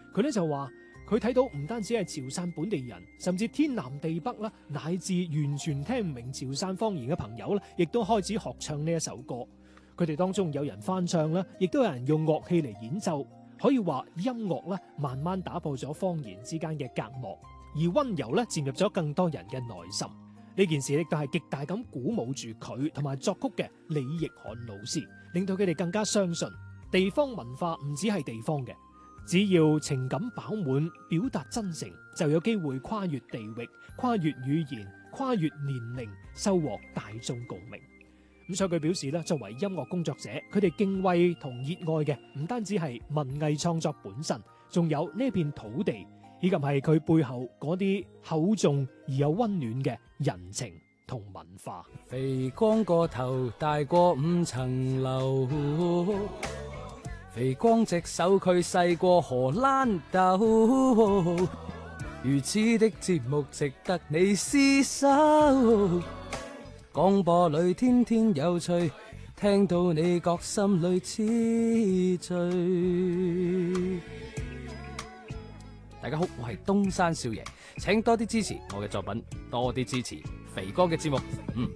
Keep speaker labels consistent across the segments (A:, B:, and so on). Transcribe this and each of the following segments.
A: 佢咧就話佢睇到唔單止係潮汕本地人，甚至天南地北啦，乃至完全聽唔明潮汕方言嘅朋友咧，亦都開始學唱呢一首歌。佢哋當中有人翻唱啦，亦都有人用樂器嚟演奏。可以話音樂咧慢慢打破咗方言之間嘅隔膜，而溫柔咧漸入咗更多人嘅內心。呢件事亦都係極大咁鼓舞住佢同埋作曲嘅李奕翰老師，令到佢哋更加相信地方文化唔只係地方嘅，只要情感飽滿，表達真誠，就有機會跨越地域、跨越語言、跨越年齡，收穫大眾共鳴。咁所以佢表示咧，作為音樂工作者，佢哋敬畏同熱愛嘅唔單止係文藝創作本身，仲有呢片土地，以及係佢背後嗰啲厚重而又溫暖嘅人情同文化。
B: 肥光個頭大過5層樓，肥光隻手佢細過荷蘭豆，如此的節目值得你廝守。廣播裏天天有趣，聽到你覺心裏痴醉。大家好，我係東山少爺，請多啲支持我嘅作品，多啲支持肥哥嘅節目。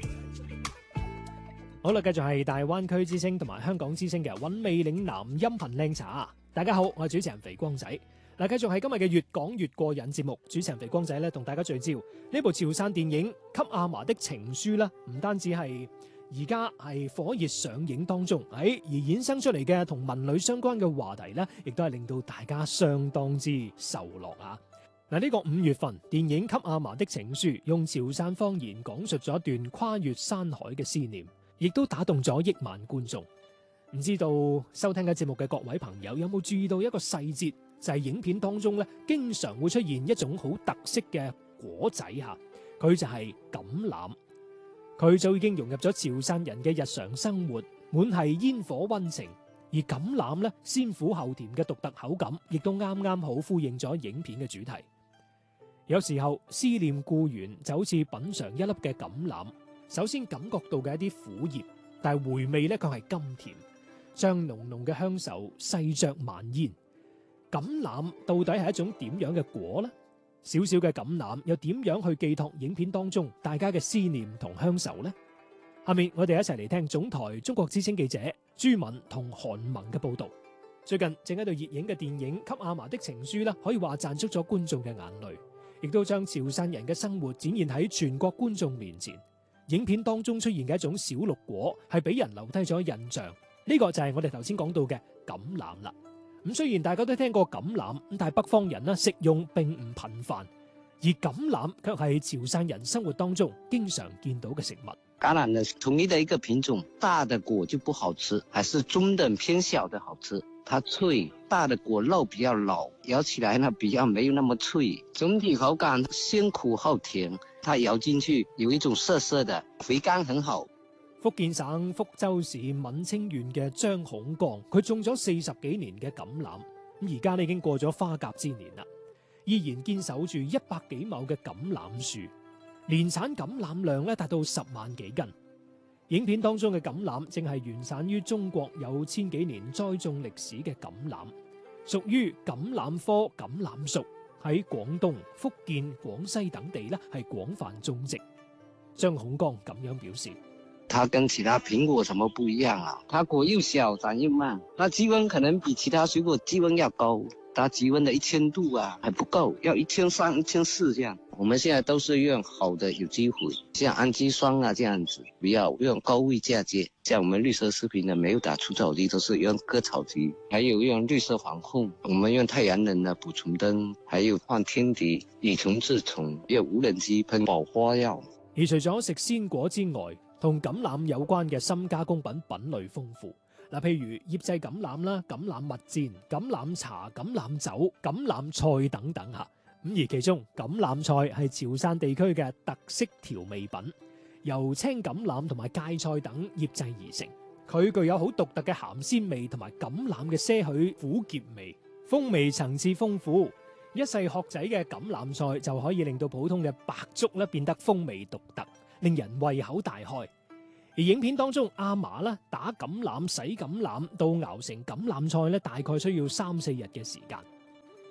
A: 好啦，繼續係大灣區之聲同埋香港之聲嘅韻味嶺南音頻靚茶。大家好，我係主持人肥光仔。嗱，繼續係今日嘅越講越過癮節目，主持人肥光仔咧同大家聚焦呢部潮汕電影《給阿嫲的情書》啦，唔單止係而家係火熱上映當中，而衍生出嚟嘅同文旅相關嘅話題呢，亦都係令到大家相當之受落啊！嗱，呢個5月份電影《給阿嫲的情書》用潮汕方言講述咗一段跨越山海嘅思念，亦都打動咗億萬觀眾。唔知道收聽緊節目嘅各位朋友有冇注意到一個細節？就係影片當中咧，經常會出現一種好特色嘅果仔嚇，佢就係橄欖，佢就已經融入咗潮汕人嘅日常生活，滿係煙火溫情。而橄欖咧，鮮苦後甜嘅獨特口感，亦都啱啱好呼應咗影片嘅主題。有時候思念故園就好似品嚐一粒嘅橄欖，首先感覺到嘅一啲苦澀，但係回味咧卻係甘甜，將濃濃嘅鄉愁細嚼慢咽。橄欖到底係一種點樣嘅果呢？小小嘅橄欖又點樣去寄託影片當中大家嘅思念同鄉愁呢？下面我哋一齊嚟聽總台中國之聲記者朱敏同韓萌嘅報道。最近正喺度熱映嘅電影《給阿嫲的情書》可以話賺足咗觀眾嘅眼淚，亦都將潮汕人嘅生活展現喺全國觀眾面前。影片當中出現嘅一種小綠果係俾人留低咗印象，呢個就係我哋頭先講到嘅橄欖啦。咁雖然大家都聽過橄欖，但係北方人食用並唔頻繁，而橄欖卻係潮汕人生活當中經常見到嘅食物。
C: 橄欖呢，統一的一個品種，大的果就不好吃，還是中等偏小的好吃。它脆，大的果肉比較老，咬起來呢比較沒有那麼脆。總體口感先苦後甜，它咬進去有一種澀澀的，回甘很好。
A: 福建省福州市閩清縣嘅張孔江，佢種咗40幾年嘅橄欖，咁而家呢已經過咗花甲之年啦，依然堅守住100幾畝嘅橄欖樹，年產橄欖量達到10萬幾斤。影片當中嘅橄欖正係原產於中國有1000幾年栽種歷史嘅橄欖，屬於橄欖科橄欖屬，喺廣東、福建、廣西等地係廣泛種植。張孔江咁樣表示。
C: 它跟其他蘋果什麼不一樣啊？它果又小，長又慢，它積溫可能比其他水果積溫要高，它積溫的1000度啊還不夠，要1300、1400這樣。我們現在都是用好的有機肥，像氨基酸啊這樣子，不要用高位嫁接。像我們綠色食品呢，沒有打除草劑，都是用割草機，還有用綠色防控，我們用太陽能的捕蟲燈，還有放天敵，以蟲治蟲，用無人機噴保花藥。
A: 而除咗食鮮果之外，同橄欖有關嘅深加工品品類豐富，譬如醃製橄欖啦、橄欖蜜餞、橄欖茶、橄欖酒、橄欖菜等等嚇。咁而其中橄欖菜係潮汕地區嘅特色調味品，由青橄欖同埋芥菜等醃製而成。佢具有好獨特嘅鹹鮮味同埋橄欖嘅些許苦澀味，風味層次豐富。一細殼仔嘅橄欖菜就可以令到普通嘅白粥變得風味獨特，令人胃口大開。而影片當中阿嫲打橄欖、洗橄欖到熬成橄欖菜大概需要3-4日嘅時間。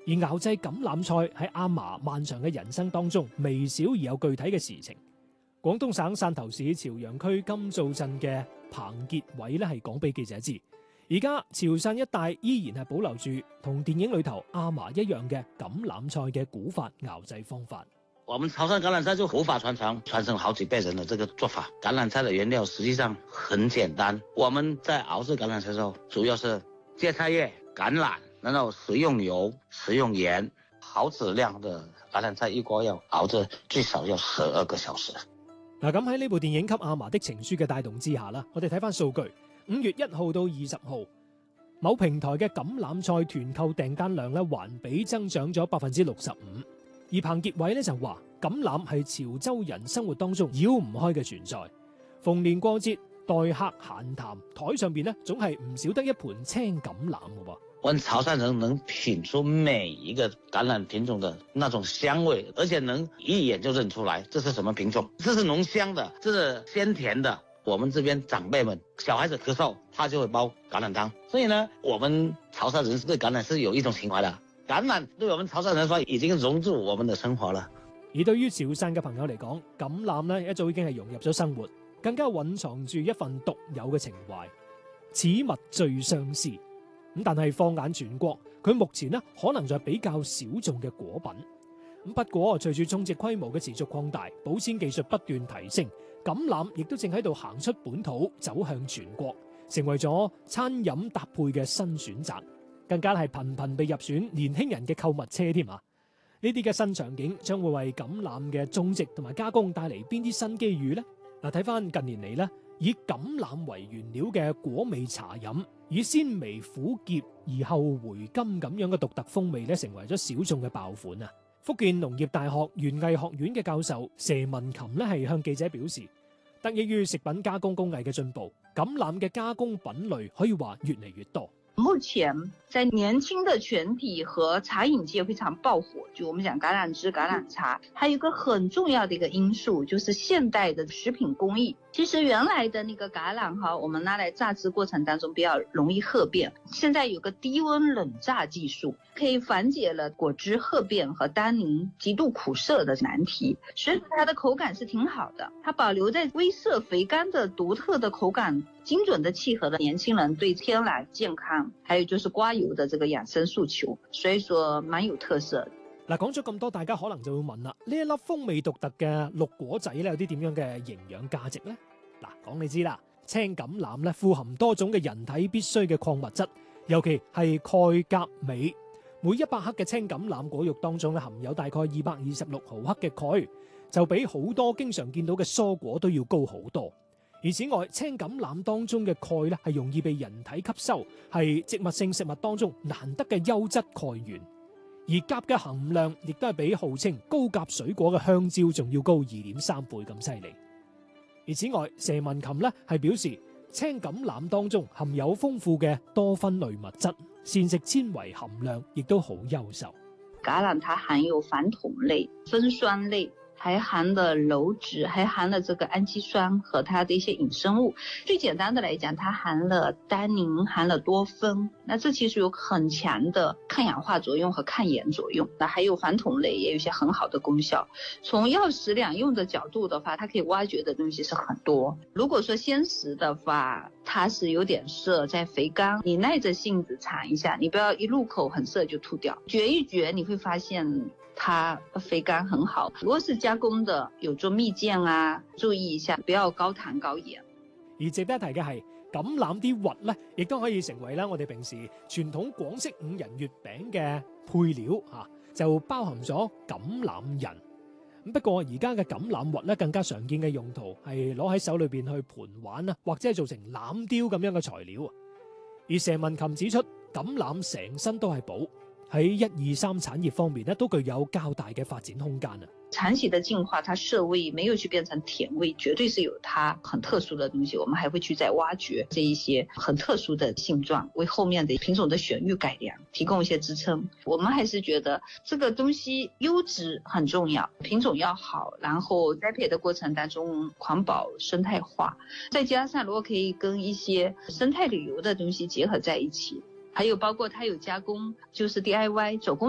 A: 而熬製橄欖菜喺阿嫲漫長嘅人生當中，微小而有具體嘅事情。廣東省汕頭市潮陽區金灶鎮嘅彭傑偉咧係講俾記者知，而家潮汕一帶依然係保留住同電影裏頭阿嫲一樣嘅橄欖菜嘅古法熬製方法。
D: 我們潮汕橄欖菜就古法傳承好幾輩人的這個做法。橄欖菜的原料實際上很簡單，我們在熬製橄欖菜的時候，主要是芥菜葉、橄欖，然後食用油、食用鹽，好質量的橄欖菜一鍋要熬製最少要12個小時。
A: 嗱，咁喺呢部電影《給阿嫲的情書》嘅帶動之下啦，我哋睇翻數據，5月1號到20號，某平台嘅橄欖菜團購訂單量咧環比增長咗65%。而彭傑偉咧就話，橄欖係潮州人生活當中繞唔開嘅存在，逢年過節待客閒談，台上邊咧總係唔少得一盤青橄欖嘅喎。
D: 我們潮汕人能品出每一個橄欖品種的那種香味，而且能一眼就認出來這是什麼品種，這是濃香的，這是鮮甜的。我們這邊長輩們，小孩子咳嗽，他就會煲橄欖湯。所以呢，我們潮汕人對橄欖是有一種情懷的。橄欖對我們潮汕人說已經融入我們的生活了。
A: 而對於潮汕嘅朋友嚟講，橄欖呢一早已經係融入咗生活，更加蘊藏住一份獨有嘅情懷。此物最相思。咁但係放眼全國，佢目前呢可能就係比較小眾嘅果品。咁不過隨住種植規模嘅持續擴大，保鮮技術不斷提升，橄欖亦都正喺度行出本土，走向全國，成為咗餐飲搭配嘅新選擇，更加係頻頻被入選年輕人嘅購物車添啊！呢啲嘅新場景將會為橄欖嘅種植同埋加工帶嚟邊啲新機遇呢？嗱，睇翻近年嚟呢，以橄欖為原料嘅果味茶飲，以鮮微苦澀而後回甘咁樣嘅獨特風味咧，成為咗小眾嘅爆款啊！福建農業大學園藝學院嘅教授佘文琴咧係向記者表示，得益於食品加工工藝嘅進步，橄欖嘅加工品類可以話越嚟越多。
E: 目前在年輕的群體和茶飲界非常爆火，就我們講橄欖汁、橄欖茶，還有一個很重要的一個因素就是現代的食品工藝。其實原來的那個橄欖哈，我們拿來榨汁過程當中比較容易褐變，現在有個低溫冷榨技術，可以緩解了果汁褐變和單寧極度苦澀的難題，所以它的口感是挺好的，它保留在微澀肥甘的獨特的口感，精準的契合了年輕人對天然健康，還有就是刮油的這個養生訴求，所以說蠻有特色。
A: 嗱，講咗咁多，大家可能就會問啦，呢一粒風味獨特嘅綠果仔咧，有啲點樣嘅營養價值呢？嗱，講你知啦，青橄欖咧富含多種嘅人體必需嘅礦物質，尤其係鈣、鉀、鎂。每100克嘅青橄欖果肉當中咧含有大概226毫克嘅鈣，就比好多經常見到嘅蔬果都要高好多。而此外，青橄欖當中嘅鈣咧係容易被人體吸收，係植物性食物當中難得嘅優質鈣源。而鉀嘅含量亦都係比號稱高鉀水果嘅香蕉仲要高2.3倍咁犀利。而此外，佘文琴咧係表示，青橄欖當中含有豐富嘅多酚類物質，膳食纖維含量亦都好優秀。
E: 橄欖它含有反酮類、酚酸類，還含了鞣質，還含了這個氨基酸和它的一些衍生物。最簡單的來講，它含了單寧，含了多酚，那這其實有很強的抗氧化作用和抗炎作用。那還有反酮類也有一些很好的功效。從藥食兩用的角度的話，它可以挖掘的東西是很多。如果說鮮食的話，它是有點澀，在肥甘，你耐着性子嘗一下，你不要一入口很澀就吐掉，嚼一嚼你會發現它肥甘很好。如果是加工的，有做蜜餞啊，注意一下，不要高糖高鹽。
A: 而值得一提嘅係，橄欖啲核咧，亦都可以成為我哋平時傳統廣式5仁月餅嘅配料嚇，就包含咗橄欖仁。不過而家嘅橄欖核咧，更加常見嘅用途係攞喺手裏邊去盤玩啊，或者係做成欖雕咁樣嘅材料。而佘文琴指出，橄欖成身都係寶，喺1、2、3產業方面咧，都具有較大嘅發展空間啊。
E: 產期的進化，它澀味沒有去變成甜味，絕對是有它很特殊的東西。我們還會去再挖掘這一些很特殊的性狀，為後面的品種的選育改良提供一些支撐。我們還是覺得這個東西優質很重要，品種要好，然後栽培的過程當中環保生態化，再加上如果可以跟一些生態旅遊的東西結合在一起，還有包括它有加工，就是 DIY 手工